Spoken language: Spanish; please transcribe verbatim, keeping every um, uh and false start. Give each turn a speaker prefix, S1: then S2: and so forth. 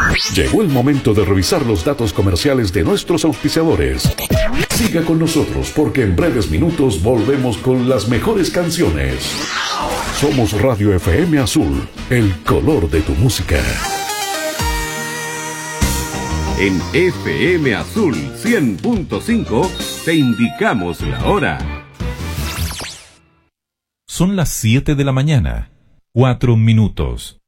S1: Llegó el momento de revisar los datos comerciales de nuestros auspiciadores. Siga con nosotros porque en breves minutos volvemos con las mejores canciones. Somos Radio F M Azul, el color de tu música.
S2: En F M Azul cien punto cinco te indicamos la hora.
S3: Son las siete de la mañana, cuatro minutos.